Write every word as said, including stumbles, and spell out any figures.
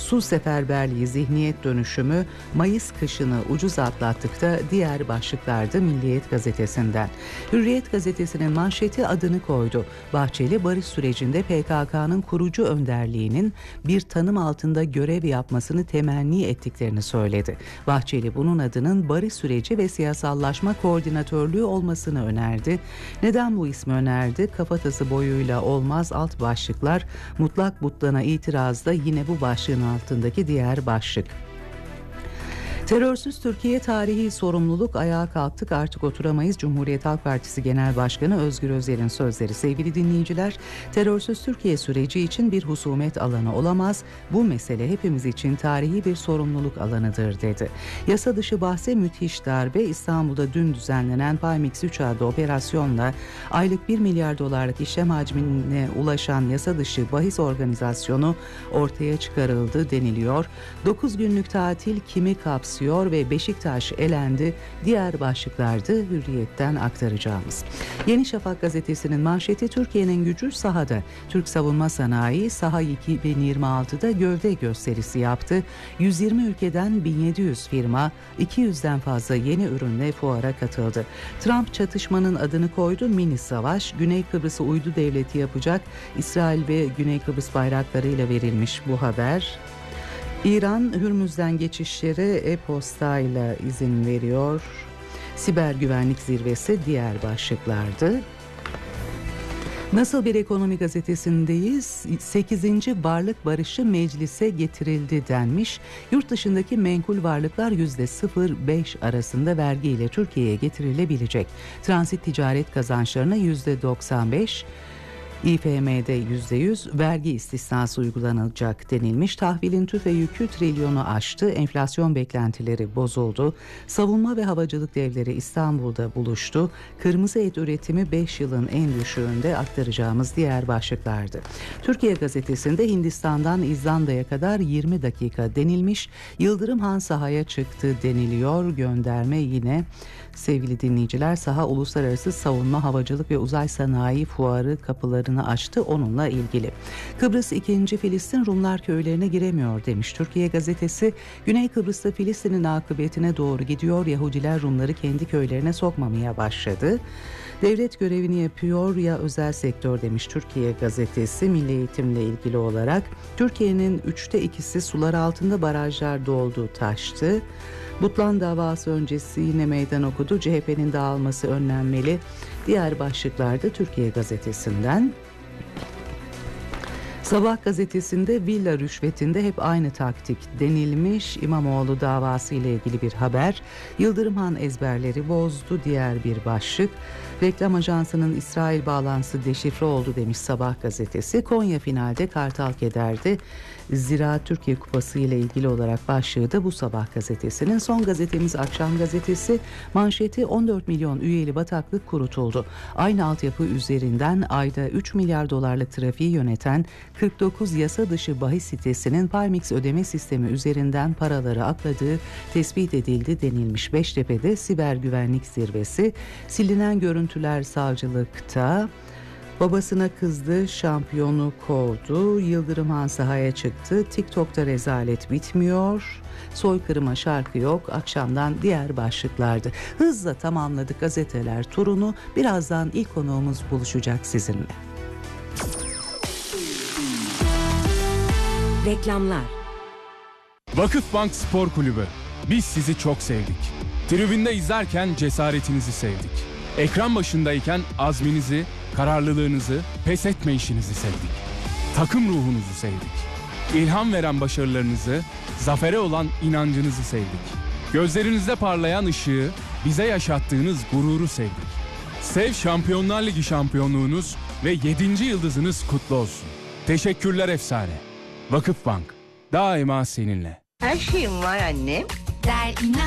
su seferberliği, zihniyet dönüşümü, Mayıs kışını ucuz atlattık da diğer başlıklardı Milliyet gazetesinden. Hürriyet gazetesinin manşeti adını koydu. Bahçeli barış sürecinde P K K'nın kurucu önderliğinin bir tanım altında görev yapmasını temenni ettiklerini söyledi. Bahçeli bunun adının barış süreci ve siyasallaşma koordinatörlüğü olmasını önerdi. Neden bu ismi önerdi? Kafatası boyuyla olmaz alt başlıklar, mutlak butlana itirazda yine bu başlığın altındaki diğer başlık. Terörsüz Türkiye tarihi sorumluluk, ayağa kalktık artık oturamayız. Cumhuriyet Halk Partisi Genel Başkanı Özgür Özel'in sözleri. Sevgili dinleyiciler, terörsüz Türkiye süreci için bir husumet alanı olamaz. Bu mesele hepimiz için tarihi bir sorumluluk alanıdır dedi. Yasa dışı bahse müthiş darbe. İstanbul'da dün düzenlenen Paymix üç adlı operasyonla aylık bir milyar dolarlık işlem hacmine ulaşan yasa dışı bahis organizasyonu ortaya çıkarıldı deniliyor. dokuz günlük tatil kimi kapsıyor ve Beşiktaş elendi. Diğer başlıklardı Hürriyet'ten aktaracağımız. Yeni Şafak gazetesinin manşeti Türkiye'nin gücü sahada. Türk Savunma Sanayi saha iki bin yirmi altıda gövde gösterisi yaptı. yüz yirmi ülkeden bin yedi yüz firma, iki yüzden fazla yeni ürünle fuara katıldı. Trump çatışmanın adını koydu. Mini savaş, Güney Kıbrıs'ı uydu devleti yapacak. İsrail ve Güney Kıbrıs bayraklarıyla verilmiş bu haber. İran, Hürmüz'den geçişlere e-postayla izin veriyor. Siber güvenlik zirvesi diğer başlıklardı. Nasıl bir ekonomi gazetesindeyiz? sekizinci Varlık Barışı meclise getirildi denmiş. Yurt dışındaki menkul varlıklar yüzde sıfır virgül beş arasında vergiyle Türkiye'ye getirilebilecek. Transit ticaret kazançlarına yüzde doksan beş, İ F M'de yüzde yüz vergi istisnası uygulanacak denilmiş. Tahvilin tüfe yükü trilyonu aştı. Enflasyon beklentileri bozuldu. Savunma ve havacılık devleri İstanbul'da buluştu. Kırmızı et üretimi beş yılın en düşüğünde aktaracağımız diğer başlıklardı. Türkiye gazetesinde Hindistan'dan İzlanda'ya kadar yirmi dakika denilmiş. Yıldırım Han sahaya çıktı deniliyor. Gönderme yine. Sevgili dinleyiciler, saha Uluslararası Savunma, Havacılık ve Uzay Sanayi Fuarı kapılarını açtı onunla ilgili. Kıbrıs ikinci Filistin Rumlar köylerine giremiyor demiş Türkiye gazetesi. Güney Kıbrıs'ta Filistin'in akıbetine doğru gidiyor. Yahudiler Rumları kendi köylerine sokmamaya başladı. Devlet görevini yapıyor ya özel sektör demiş Türkiye gazetesi milli eğitimle ilgili olarak. Türkiye'nin üçte ikisi sular altında, barajlar doldu taştı. Butlan davası öncesi yine meydan okudu. C H P'nin dağılması önlenmeli. Diğer başlıklarda Türkiye gazetesinden. Sabah gazetesinde villa rüşvetinde hep aynı taktik denilmiş. İmamoğlu davası ile ilgili bir haber. Yıldırım Han ezberleri bozdu diğer bir başlık. Reklam ajansının İsrail bağlantısı deşifre oldu demiş Sabah gazetesi. Konya finalde Kartal kederdi. Zira Türkiye Kupası ile ilgili olarak başlığı da bu Sabah gazetesinin. Son gazetemiz Akşam gazetesi. Manşeti on dört milyon üyeli bataklık kurutuldu. Aynı altyapı üzerinden ayda üç milyar dolarlık trafiği yöneten kırk dokuz yasa dışı bahis sitesinin Paymix ödeme sistemi üzerinden paraları akladığı tespit edildi denilmiş. Beştepe'de siber güvenlik zirvesi. Silinen görüntüler savcılıkta. Babasına kızdı, şampiyonu kovdu. Yıldırım Han sahaya çıktı. TikTok'ta rezalet bitmiyor. Soykırıma şarkı yok. Akşamdan diğer başlıklardı. Hızla tamamladık gazeteler turunu. Birazdan ilk konuğumuz buluşacak sizinle. Reklamlar. Vakıfbank Spor Kulübü. Biz sizi çok sevdik. Tribünde izlerken cesaretinizi sevdik. Ekran başındayken azminizi, kararlılığınızı, pes etme işinizi sevdik. Takım ruhunuzu sevdik. İlham veren başarılarınızı, zafere olan inancınızı sevdik. Gözlerinizde parlayan ışığı, bize yaşattığınız gururu sevdik. Sev Şampiyonlar Ligi şampiyonluğunuz ve yedinci yıldızınız kutlu olsun. Teşekkürler efsane. Vakıfbank, daima seninle. Her şeyim var annem. Der inan.